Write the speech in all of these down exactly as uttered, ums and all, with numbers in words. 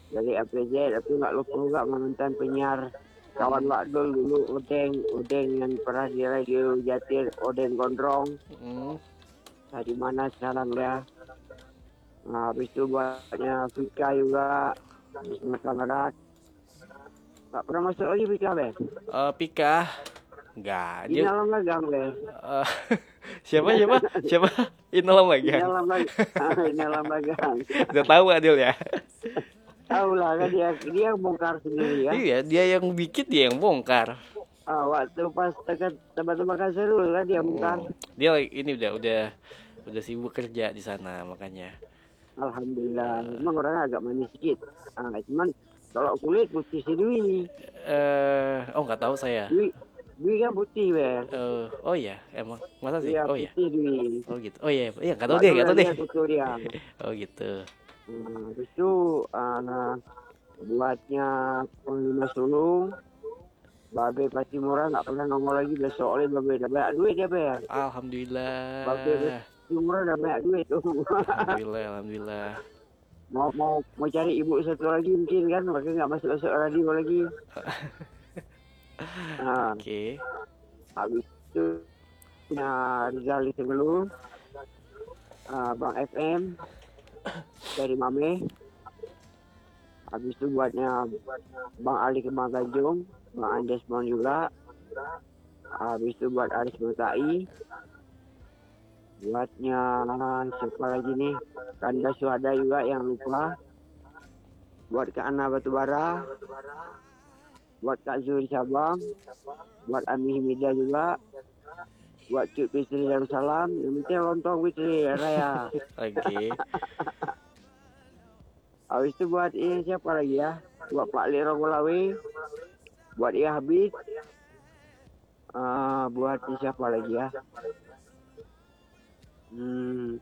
dari A P Z. Tapi nggak lupa juga mantan penyiar kawan Wakdul dulu, Odeng, Odeng yang pernah di radio Jatir, Odeng Gondrong. Hmm. Nah, di mana sekarang dia. Nah, habis itu buatnya Fika juga di Sumatera Barat. Tak pernah masuk lagi Fika, Beh. Uh, Pika nggak dia Inalam Lagang, Beh. uh, siapa siapa siapa Inalam lagi kan? Inalam Lagang. Inalam Lagang. Udah tahu Adil ya. Tahu lah kan dia dia bongkar sendiri ya. Iya, dia yang bikin, dia yang bongkar. Ah, waktu pas dekat tebak-tebakan seru kan dia bongkar. Hmm. Dia ini udah udah udah sibuk kerja di sana makanya. Alhamdulillah. Memang orangnya agak manis sedikit. Ah, cuman kalau kulit putih si Dwi. Eh, oh nggak tahu saya. Dwi, Dwi kan putih, Beh. Eh, oh iya, emang masa sih? Iya, Oh iya. putih Dwi. Oh gitu. Oh iya, iya nggak tahu deh, nggak tahu deh. Dia. Oh gitu. Nah, habis itu uh, buatnya pengguna sulung. Babe pasti murah, nggak pernah ngomong lagi besok oleh babe dah banyak duit dia, Beh. Alhamdulillah. Babe pasti murah dah banyak duit tuh. Alhamdulillah, alhamdulillah. mau mau mau cari ibu satu lagi mungkin kan, maka nggak masuk masuk radio lagi. Nah, Oke. Okay. habis itu nah Rizal di sebelum uh, Bang F M dari Mame. Habis itu buatnya Bang Ali Kemang Tanjung, Bang Andes Bang juga. Habis itu buat Aris Mutai. Buatnya siapa lagi nih? Kanda Suhada juga yang lupa. Buat Kak Ana Batubara. Buat Kak Zuri Sabang. Buat Ami Himida juga. Buat Cuk Fitri Darussalam. Yang penting lontong Fitri Raya. Oke. Okay. Habis itu buat ini siapa lagi ya? Buat Pak Liro Golawi. Buat Ia Habib. Uh, buat siapa lagi ya? Hmm.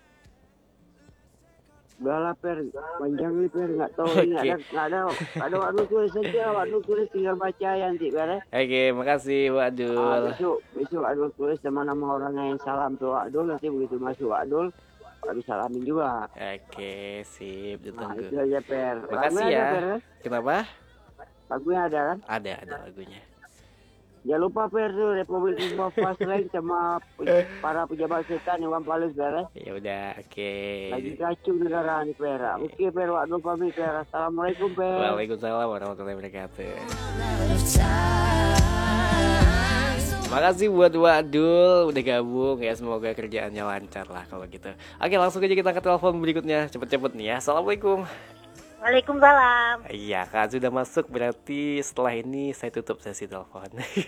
Udah lah Per, panjang nih Per, nggak tahu okay. Ini ada nggak ada ada waktu tulis saja, waktu tulis tinggal baca ya nanti Per. Oke, okay, makasih Wak Dul. Ah, besok besok Adul tulis nama-nama orang yang salam tuh Wak Dul, nanti begitu masuk Wak Dul baru salamin juga. Oke, okay, sip, ditunggu. Nah, itu aja Per. Makasih ya. Per, eh? Kenapa? Lagunya ada kan? Ada, ada lagunya. Jangan lupa Per tuh Republik Indonesia Fast Lane sama para pejabat setan yang Paulus Per. Ya udah, oke. Okay. Lagi kacau negara nih Per. Oke okay, Per, waktu pamit Per. Assalamualaikum Per. Waalaikumsalam warahmatullahi wabarakatuh. Makasih buat Wadul udah gabung ya, semoga kerjaannya lancar lah kalau gitu. Oke, langsung aja kita ke telepon berikutnya, cepet-cepet nih ya. Assalamualaikum. Waalaikumsalam. Iya, Kak sudah masuk, berarti setelah ini saya tutup sesi telepon.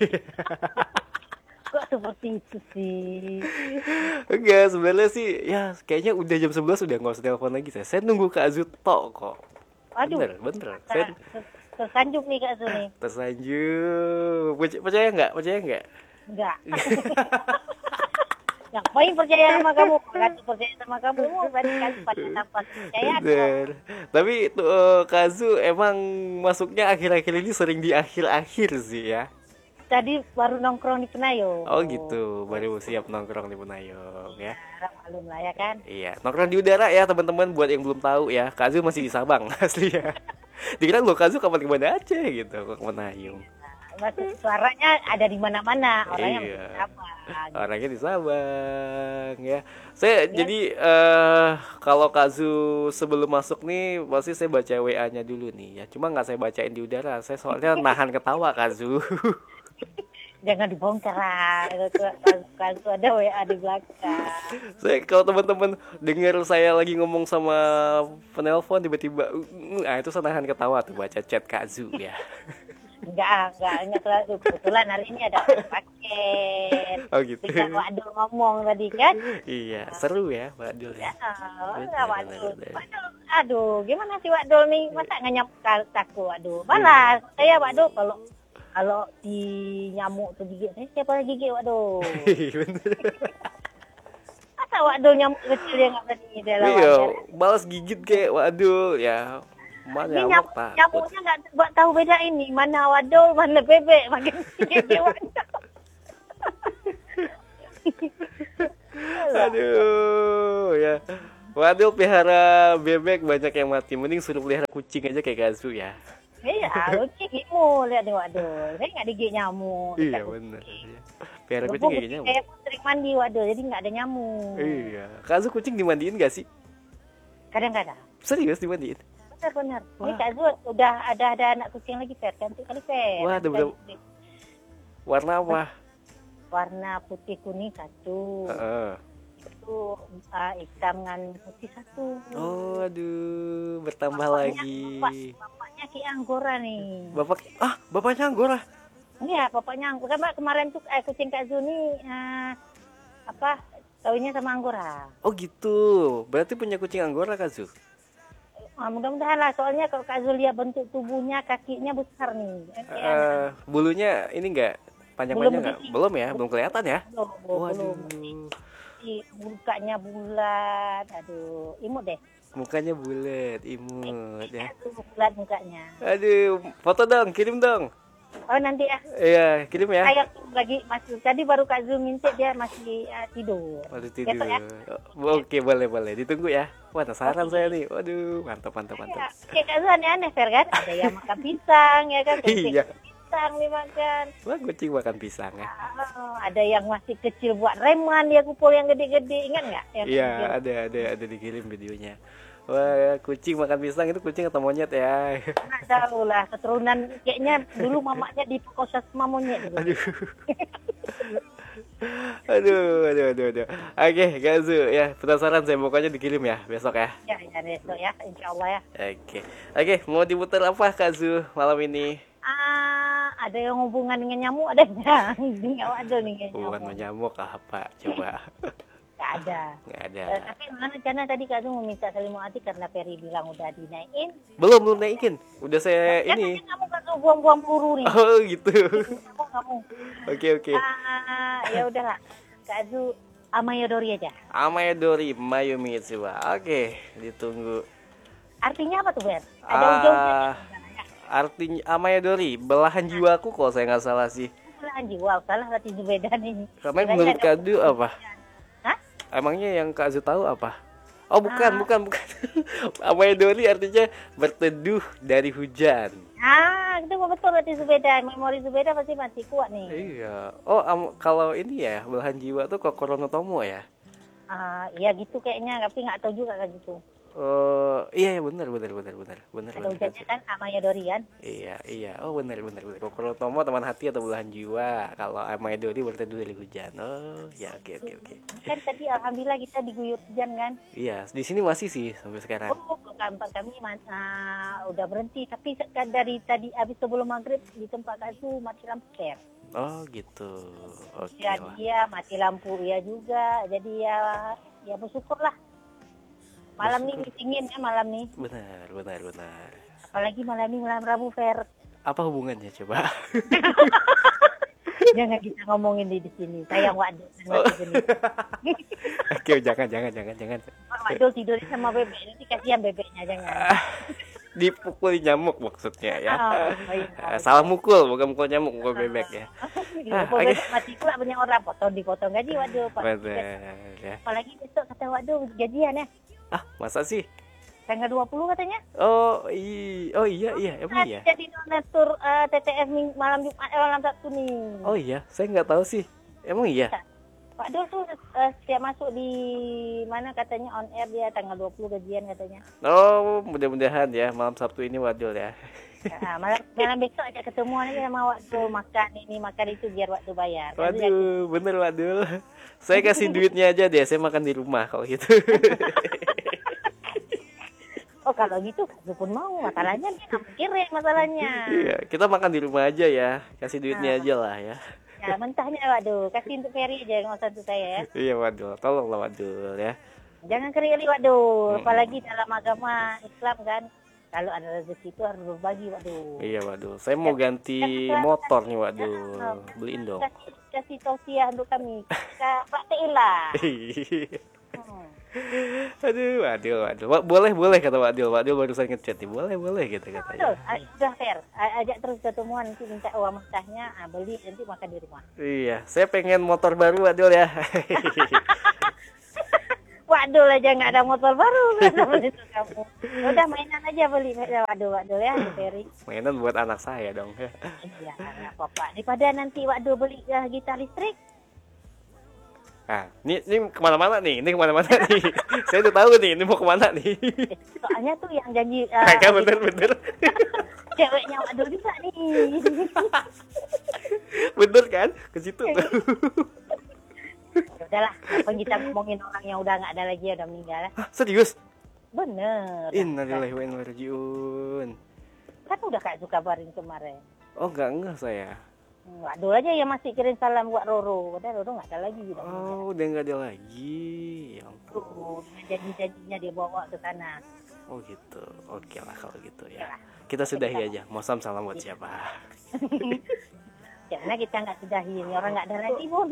Kok seperti itu sih? Enggak, sebenarnya sih ya kayaknya udah jam sebelas udah nggak usah telepon lagi saya. Saya nunggu Kak Azu tok kok. Waduh. Bener, bener. Saya tersanjung nih Kak Azu nih. Tersanjung. Percaya nggak? Percaya nggak? Enggak. Ngapain percaya sama kamu? Kan percaya sama kamu, berarti kan tanpa percaya. Bener. Tapi tuh uh, Kazu emang masuknya akhir-akhir ini sering di akhir-akhir sih ya. Tadi baru nongkrong di Penayung. Oh gitu, baru siap nongkrong di Penayung ya. Ya, malum lah ya kan. Iya, nongkrong di udara ya teman-teman, buat yang belum tahu ya. Kazu masih di Sabang asli ya. Dikira lo Kazu kapan kemana aja gitu ke Penayung. Maksud suaranya ada di mana-mana, orangnya iya. di Sabang. Gitu. Orangnya di Sabang ya. Saya ya. Jadi uh, kalau Kazu sebelum masuk nih pasti saya baca W A-nya dulu nih ya. Cuma nggak saya bacain di udara. Saya soalnya nahan ketawa Kazu. Jangan dibongkar lah. Kazu ada W A di belakang. Saya kalau teman-teman dengar saya lagi ngomong sama penelpon tiba-tiba, ah itu saya nahan ketawa tuh baca chat Kazu ya. Enggak, enggak, enggak selalu. Kebetulan hari ini ada paket. Oh gitu. Tinggal Wak Dul ngomong tadi kan. Iya, seru ya Wak Dul ya. Oh, enggak Wak Dul. Aduh, gimana sih Wak Dul nih? Masa nggak nyamuk aku? Aduh, balas. Saya Wak Dul kalau kalau di nyamuk tuh gigit, saya siapa lagi gigit Wak Dul? Bener. Masa Wak Dul nyamuk kecil yang nggak berani dalam. Iya, balas gigit kayak Wak Dul ya. Mana nyamuk, nyamuknya nggak buat tahu beda ini mana wadul mana bebek makin gede wadul. Aduh ya Waduh, pelihara bebek banyak yang mati. Mending suruh pelihara kucing aja kayak Kazu ya. Iya, kucing imu lihat nih waduh. Saya nggak digigit nyamuk. Iya bener. Iya. Pelihara kucing Kucing kayak gini. saya sering mandi waduh, jadi nggak ada nyamuk. Iya. Kazu kucing dimandiin gak sih? Kadang-kadang. Serius dimandiin? Benar-benar. Ini Wah. Kak Zul udah ada ada anak kucing lagi Fer, cantik kali Fer. Wah, ada berapa? Warna apa? Warna putih kuning satu. Heeh. Itu uh, hitam dengan putih satu. Oh, aduh, bertambah Bapaknya- lagi. Bapak, bapaknya Ki Anggora nih. Bapak, ah, bapaknya Anggora. Iya, bapaknya Anggora. Kan kemarin tuh eh, kucing Kak Zul nih uh, apa kawinnya sama Anggora. Oh gitu. Berarti punya kucing Anggora, Kazu. Ah, mudah-mudahan lah, soalnya kalau Kak Zul lihat bentuk tubuhnya, kakinya besar nih. Kayak Eh, bulunya ini enggak panjang-panjang Belum enggak? begini. Belum ya, belum kelihatan ya. belum, belum, Waduh. belum. Si mukanya bulat, aduh, imut deh. Mukanya bulat, imut ya. Aduh, bulat mukanya. Aduh, foto dong, kirim dong. Oh nanti ya, Iya, kirim ya. saya lagi masih tadi baru Kak Zul minta dia masih uh, tidur. Masih tidur. Besok ya. Oh, oke, boleh boleh. Ditunggu ya. Wah, penasaran saya nih. Waduh, mantap mantap Ya, mantap. kayak Kak Zul aneh-aneh Fer kan? Ada yang makan pisang ya kan? Kucing Iya. pisang dimakan. Wah, kucing makan pisang ya. Oh, ada yang masih kecil buat reman dia kumpul yang gede-gede, ingat nggak? Yang Iya, kecil. ada ada ada dikirim videonya. Wah, kucing makan pisang itu kucing atau monyet ya? Nggak tahu lah, keturunan kayaknya dulu mamanya diperkosa sama monyet dulu. Aduh. Aduh, aduh, aduh, aduh. Oke, Gazu ya, penasaran saya pokoknya dikirim ya besok ya. Ya, ya besok ya, insya Allah ya. Oke, oke, mau diputar apa Kazu malam ini? Ah, ada yang hubungan dengan nyamuk, ada yang nggak ada nih kayaknya. Bukan menyamuk apa? Coba. Nggak ada. Nggak ada. Eh, tapi mana karena tadi Kak Zul meminta Salimul Ati karena Ferry bilang udah dinaikin. Belum belum naikin. Udah saya Kan ini. kamu Kak Zul buang-buang peluru nih. Oh gitu. Kamu kamu. Oke oke. Ah, ya udahlah. Kak Zul Amayodori aja. Amayadori Mayumi Itsuwa. Oke, ditunggu. Artinya apa tuh, Ber? Ada Ah, ujungnya. artinya Amayadori belahan jiwaku kok saya nggak salah sih. Belahan jiwa, salah hati beda nih. Karena Kirain menurut ada- Kadu apa? Hah? Emangnya yang Kak Zu tahu apa? Oh bukan, Ah. bukan, bukan. Amayadori artinya berteduh dari hujan. Ah, itu betul berarti Zubeda. Memori Zubeda pasti masih kuat nih. Iya. Oh, am- kalau ini ya, belahan jiwa tuh Kokoro no Tomo ya? Ah, iya gitu kayaknya, tapi nggak tahu juga kan gitu. Oh, iya, iya benar, benar, benar, benar, benar. Ada benar, ujannya Kak Zu. kan Amayodori kan? Iya, iya. Oh, benar, benar, benar. Kokoro no Tomo teman hati atau belahan jiwa. Kalau Amayadori berteduh dari hujan. Oh, ya oke, oke, oke. Kan tadi alhamdulillah kita diguyur hujan kan? Iya, di sini masih sih sampai sekarang. Oh, tempat kami mas- ah, udah berhenti. Tapi se- dari tadi habis sebelum maghrib di tempat itu mati lampu Fer. Oh, gitu. Oke Ya lah. dia mati lampu ya juga. Jadi ya ya bersyukur lah. Malam nih dingin ya malam nih. Benar, benar, benar. Apalagi malam ini malam Rabu Fer. Apa hubungannya coba? Jangan kita ngomongin di, di sini. Sayang Wadul. Oh. Mati sendiri. Oke, jangan, jangan, jangan, jangan. Pak Wadul tidur sama bebek. Nanti kasihan bebeknya jangan. Ah, dipukul nyamuk maksudnya ya. Ah, oh iya. Ah, salah mukul, bukan mukul nyamuk, mukul bebek ya. Ah, Kalau oke. bebek mati pula banyak orang potong dipotong gaji Wadul. Pak. Benar ya. Apalagi besok kata Wadul gajian ya. Ah, masa sih? Tanggal dua puluh katanya. Oh, i oh iya, iya, emang iya. Jadi donatur uh, T T F ming- malam Jumat eh, malam Sabtu nih. Oh iya, saya nggak tahu sih. Emang iya? Pak Dul tuh uh, setiap masuk di mana katanya on air dia tanggal dua puluh gajian katanya. Oh, mudah-mudahan ya malam Sabtu ini Wadul ya. Nah, malam, malam besok ajak ketemuan aja sama waktu makan ini makan itu biar waktu bayar. Waduh, bener Wadul. Saya kasih duitnya aja deh, saya makan di rumah kalau gitu. Oh kalau gitu aku pun mau. Masalahnya dia nggak mikirin masalahnya. Iya, kita makan di rumah aja ya. Kasih duitnya aja lah ya. Ya mentahnya waduh kasih untuk Ferry aja nggak usah untuk saya ya. Iya Wadul, tolonglah Wadul ya. Jangan kerili waduh. Apalagi dalam agama Islam kan. Kalau ada rezeki itu harus berbagi waduh. Iya Wadul, saya mau ganti motor nih Wadul. Beliin dong. Kasih, kasih tausiah untuk kami. Kak Pak Teila. Hmm. Aduh, Wadul, Wadul. Wah, boleh, boleh kata Wadul. Wadul barusan ngechat nih. Boleh, boleh gitu Betul, katanya. ah, sudah fair. Ah, Ajak terus ketemuan nanti minta uang mentahnya, ah, beli nanti makan di rumah. Iya, saya pengen motor baru Wadul ya. Wak Dul aja nggak ada motor baru. Kenapa itu kamu? Udah mainan aja beli Wak Dul, Wak Dul ya, Ferry. Mainan buat anak saya dong. Iya, nggak apa-apa. Daripada nanti Wak Dul beli uh, gitar listrik. Nah, ini, ini kemana-mana nih, ini kemana-mana nih. Saya udah tahu nih, ini mau kemana nih. Soalnya tuh yang janji. Uh, Mereka bener-bener. Ceweknya Wak Dul juga nih. Bener kan? Ke situ tuh. Ya udahlah, apa kita ngomongin orang yang udah nggak ada lagi, udah meninggal. Hah, serius? Bener. Innalillahi wa inna ilaihi raji'un. Kan udah Kak Zu kabarin kemarin. Oh, enggak enggak saya. Wak Dul aja yang masih kirim salam buat Roro. Padahal Roro nggak ada lagi. Udah Oh, udah enggak ada lagi. Ya ampun. meninggal. Dengan janji-janjinya dia bawa ke sana. Oh gitu. Oke lah kalau gitu ya. Kita sudahi aja. Mau salam salam buat siapa? Karena kita nggak sudahi, ini orang nggak ada lagi pun.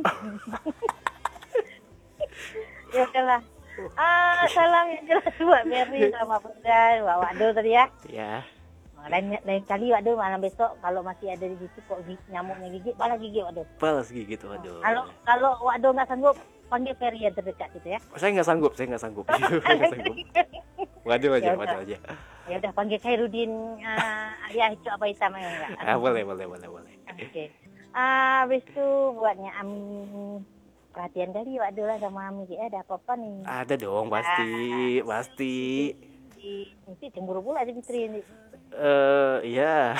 Ya udahlah. Ah, salam yang jelas buat Mary sama Bunda, Wak Wak Dul tadi ya. Ya. Lain, lain kali Wak Dul malam besok kalau masih ada di situ kok gig, nyamuknya gigit, balas gigit Wak Dul. Balas gigit, waduh. Kalau kalau Wak Dul nggak sanggup, panggil Ferry yang terdekat gitu ya. Saya nggak sanggup, saya nggak sanggup. Saya nggak sanggup. Waduh aja, Ya waduh udah. aja. Ya udah panggil Khairuddin uh, alias itu apa hitam ya enggak? Ah, boleh, boleh, boleh, boleh. Oke. Ah, habis itu buatnya Am perhatian kali Wak Dul lah sama Ami. Eh, ada apa-apa nih? Ada dong, pasti, pasti. Nanti cemburu pula si Fitri ini. Eh, iya.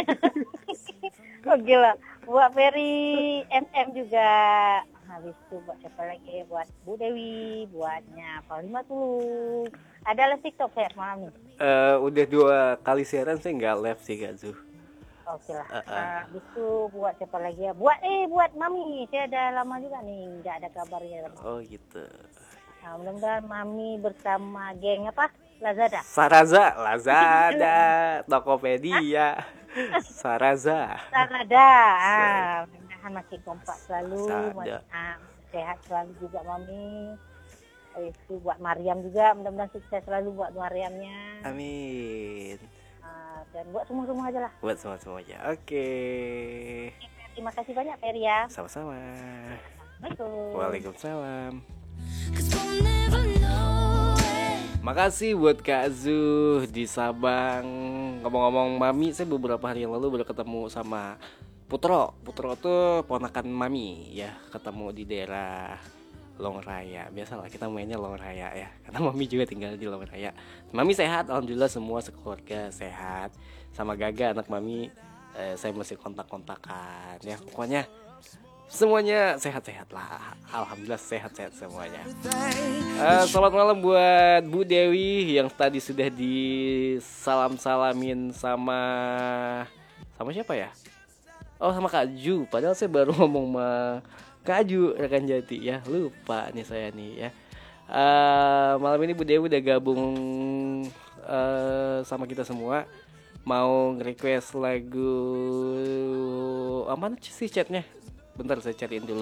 Oke lah. Buat Ferry M M juga. Habis itu buat siapa lagi? Buat Bu Dewi, buatnya Palima tuh. Ada live TikTok saya malam nih. Eh, udah dua kali siaran saya nggak live sih, Kak Zu. Oke lah. Uh, uh. Nah, habis itu buat siapa lagi ya? Buat eh buat Mami. Saya ada lama juga nih nggak ada kabarnya. Oh gitu. Nah, mudah-mudahan Mami bersama geng apa? Lazada. Saraza, Lazada, Tokopedia, Saraza. Lazada. Ah, mudah-mudahan masih kompak selalu, Lazada. masih ah, sehat selalu juga Mami. Habis itu buat Mariam juga, mudah-mudahan sukses selalu buat Mariamnya. Amin. Ah, dan buat semua-semua aja lah. Buat semua-semua aja. Oke. Terima kasih banyak Ferry ya. Sama-sama. Assalamualaikum. Waalaikumsalam. 'Cause we'll never know it. Makasih buat Kak Zu di Sabang. Ngomong-ngomong Mami, saya beberapa hari yang lalu baru ketemu sama Putro. Putro tuh ponakan Mami ya, ketemu di daerah Long Raya. Biasalah kita mainnya Long Raya ya, karena Mami juga tinggal di Long Raya. Mami sehat, alhamdulillah semua sekeluarga sehat. Sama Gaga anak Mami, eh, saya masih kontak-kontakan ya. Pokoknya semuanya sehat-sehat lah. Alhamdulillah sehat-sehat semuanya. Uh, selamat malam buat Bu Dewi yang tadi sudah disalam-salamin sama sama siapa ya? Oh, sama Kak Ju. Padahal saya baru ngomong sama Kak Ju rekan Jati ya. Lupa nih saya nih ya. Uh, malam ini Bu Dewi udah gabung uh, sama kita semua. Mau request lagu apa sih chatnya? Bentar saya cariin dulu.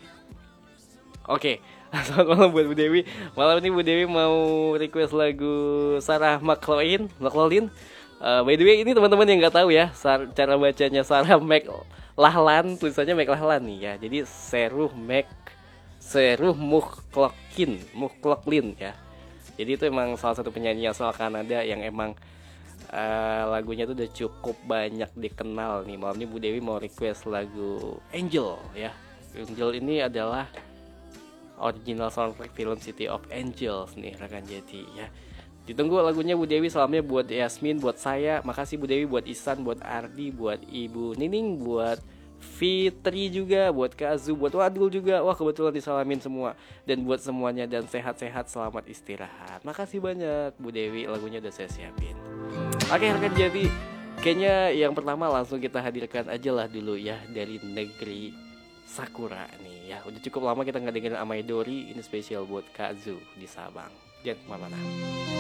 Oke, selamat malam buat Bu Dewi. Malam ini Bu Dewi mau request lagu Sarah McLaughlin. McLaughlin. Uh, by the way ini teman-teman yang nggak tahu ya, sar- cara bacanya Sarah McLachlan, tulisannya McLachlan nih ya. Jadi Seruh Mac Seruh McLaughlin, McLaughlin ya. Jadi itu emang salah satu penyanyi asal Kanada yang emang Uh, lagunya tuh udah cukup banyak dikenal nih. Malam ini Bu Dewi mau request lagu Angel ya. Angel ini adalah original soundtrack film City of Angels nih rekan Jati ya. Ditunggu lagunya Bu Dewi. Salamnya buat Yasmin, buat saya. Makasih Bu Dewi, buat Isan, buat Ardi, buat Ibu Nining, buat Fitri juga, buat Kazu, buat Wadul juga. Wah kebetulan disalamin semua. Dan buat semuanya dan sehat-sehat, selamat istirahat. Makasih banyak Bu Dewi, lagunya udah saya siapin. Oke rekan Jati, kayaknya yang pertama langsung kita hadirkan aja lah dulu ya dari negeri Sakura nih ya. Udah cukup lama kita nggak dengerin Amai Dori, ini spesial buat Kazu di Sabang. Jangan kemana-mana.